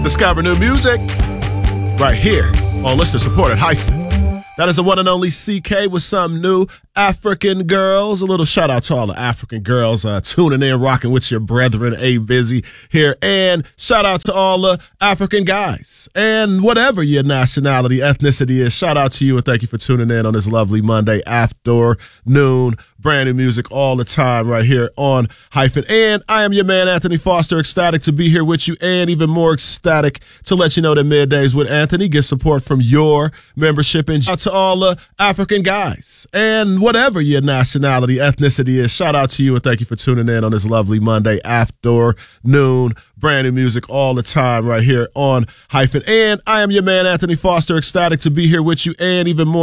Discover new music right here on Listener Supported Hyphen. That is the one and only CK with some new African girls. A little shout out to all the African girls tuning in, rocking with your brethren, A-Busy here. And shout out to all the African guys. And whatever your nationality, ethnicity is, shout out to you and thank you for tuning in on this lovely Monday afternoon. Brand new music all the time right here on Hyphen. And I am your man, Anthony Foster, ecstatic to be here with you and even more ecstatic to let you know that Middays with Anthony gets support from your membership. And shout out to all the African guys. And whatever your nationality, ethnicity is, shout out to you and thank you for tuning in on this lovely Monday afternoon. Brand new music all the time right here on Hyphen. And I am your man, Anthony Foster, ecstatic to be here with you and even more